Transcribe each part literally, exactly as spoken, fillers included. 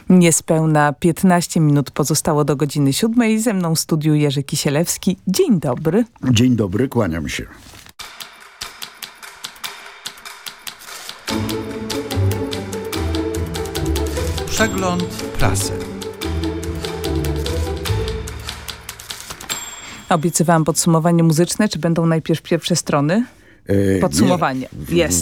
Niespełna piętnaście minut pozostało do godziny siódmej. Ze mną w studiu Jerzy Kisielewski. Dzień dobry. Dzień dobry, kłaniam się. Przegląd prasy. Obiecywałam podsumowanie muzyczne. Czy będą najpierw pierwsze strony? E, Podsumowanie. Nie. Jest.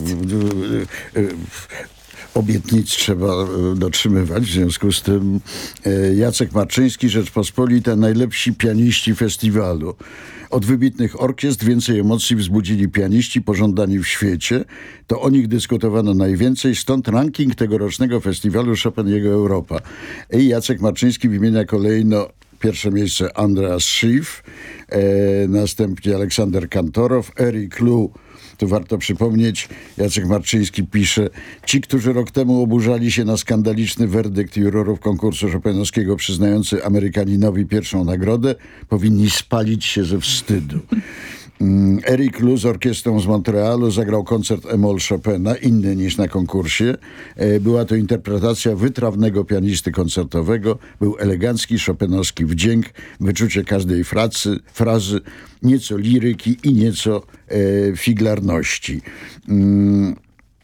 Obietnic trzeba dotrzymywać. W związku z tym Jacek Marczyński, Rzeczpospolita, najlepsi pianiści festiwalu. Od wybitnych orkiestr więcej emocji wzbudzili pianiści pożądani w świecie. To o nich dyskutowano najwięcej, stąd ranking tegorocznego festiwalu Chopin i jego Europa. I Jacek Marczyński wymienia kolejno pierwsze miejsce Andreas Schiff, e, następnie Aleksander Kantorow, Eric Lu. Tu warto przypomnieć, Jacek Marczyński pisze: ci, którzy rok temu oburzali się na skandaliczny werdykt jurorów konkursu chopinowskiego przyznający Amerykaninowi pierwszą nagrodę, powinni spalić się ze wstydu. Eric Lu z orkiestrą z Montrealu zagrał koncert Emol Chopina, inny niż na konkursie. Była to interpretacja wytrawnego pianisty koncertowego. Był elegancki, chopinowski wdzięk, wyczucie każdej frazy, frazy, nieco liryki i nieco e, figlarności. Mm.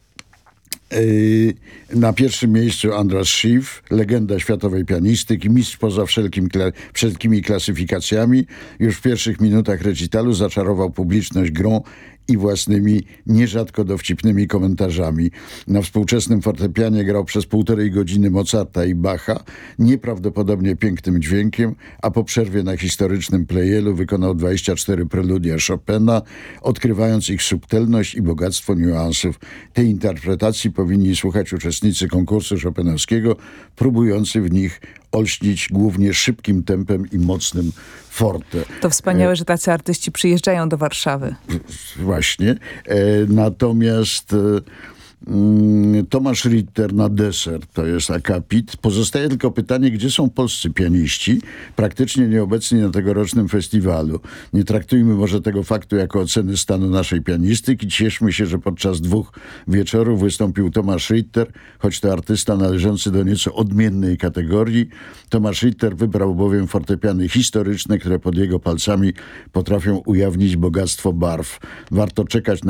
Na pierwszym miejscu Andreas Schiff, legenda światowej pianistyki, mistrz poza wszelkim kla- wszelkimi klasyfikacjami. Już w pierwszych minutach recitalu zaczarował publiczność grą i własnymi, nierzadko dowcipnymi komentarzami. Na współczesnym fortepianie grał przez półtorej godziny Mozarta i Bacha, nieprawdopodobnie pięknym dźwiękiem, a po przerwie na historycznym plejelu wykonał dwadzieścia cztery preludia Chopina, odkrywając ich subtelność i bogactwo niuansów. Tej interpretacji powinni słuchać uczestnicy konkursu chopinowskiego, próbujący w nich olśnić głównie szybkim tempem i mocnym forte. To wspaniałe, że tacy artyści przyjeżdżają do Warszawy. Właśnie. E, natomiast e, mm, Tomasz Ritter na deser, to jest akapit. Pozostaje tylko pytanie, gdzie są polscy pianiści, praktycznie nieobecni na tegorocznym festiwalu. Nie traktujmy może tego faktu jako oceny stanu naszej pianistyki. Cieszmy się, że podczas dwóch wieczorów wystąpił Tomasz Ritter, choć to artysta należący do nieco odmiennej kategorii. Tomasz Ritter wybrał bowiem fortepiany historyczne, które pod jego palcami potrafią ujawnić bogactwo barw. Warto czekać na